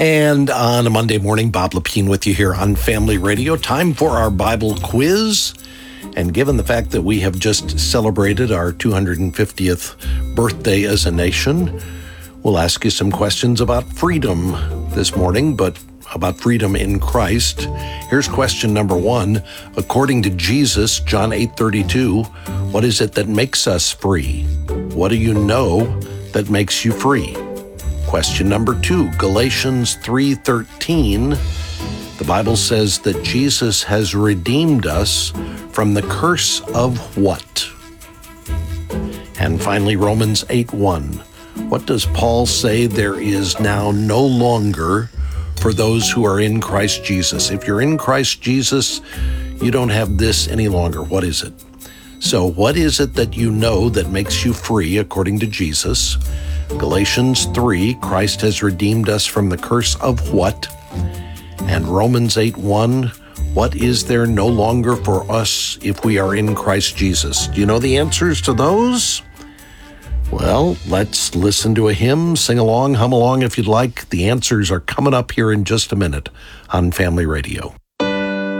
And on a Monday morning, Bob Lepine with you here on Family Radio. Time for our Bible quiz. And given the fact that we have just celebrated our 250th birthday as a nation, we'll ask you some questions about freedom this morning, but about freedom in Christ. Here's question number 1. According to Jesus, John 8:32, what is it that makes us free? What do you know that makes you free? Question number 2, Galatians 3:13. The Bible says that Jesus has redeemed us from the curse of what? And finally, Romans 8:1. What does Paul say there is now no longer for those who are in Christ Jesus? If you're in Christ Jesus, you don't have this any longer. What is it? So what is it that you know that makes you free according to Jesus? Galatians 3, Christ has redeemed us from the curse of what? And Romans 8:1, what is there no longer for us if we are in Christ Jesus? Do you know the answers to those? Well, let's listen to a hymn, sing along, hum along if you'd like. The answers are coming up here in just a minute on Family Radio.